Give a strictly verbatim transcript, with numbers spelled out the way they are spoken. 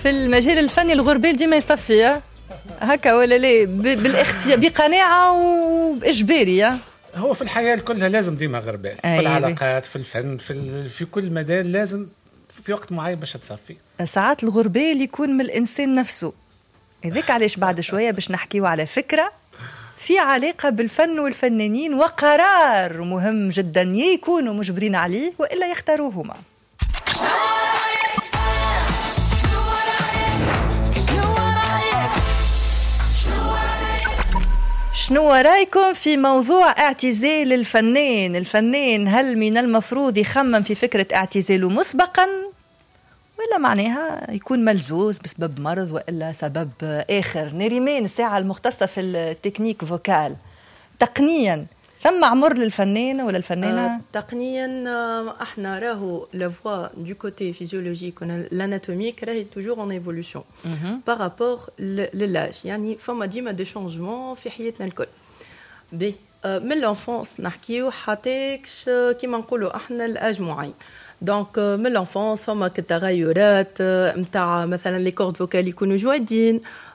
في المجال الفني الغربال ديما يصفي هكا ولا لا؟ بالاختيار بقناعة وإجبارية. هو في الحياة كلها لازم ديما غربال، في العلاقات، في الفن، في في كل مجال لازم في وقت معين باش تصفي. ساعات الغربال يكون من الإنسان نفسه. إذاك علاش بعد شوية باش نحكيو على فكرة في علاقة بالفن والفنانين، وقرار مهم جدا يكونوا مجبرين عليه وإلا يختاروهما. شنو رايكم في موضوع اعتزال الفنان؟ الفنان هل من المفروض يخمم في فكرة اعتزاله مسبقا ولا معناها يكون ملزوز بسبب مرض وإلا سبب آخر؟ نريمان الساعة المختصة في التكنيك فوكال، تقنيا ثم عمر للفنان ولا الفنانة؟ آه تقنيا آه احنا راهو لافوا دو كوتي فيزيولوجيك لاناتوميك راهي توجور ان ايفولوشن بارابور للاج، يعني فما ديما دي شونجمون في حياتنا الكل. بي آه من لونفونس نحكيو حتىكش كيما نقولوا احنا الاج معين. دونك من لونفونس فما كتغيرات نتاع مثلا لي كورد فوكال يكونوا جوادين،